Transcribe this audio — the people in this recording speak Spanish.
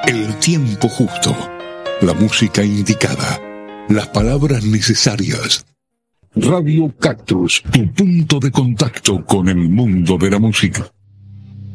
El tiempo justo, la música indicada, las palabras necesarias. Radio Cactus, tu punto de contacto con el mundo de la música.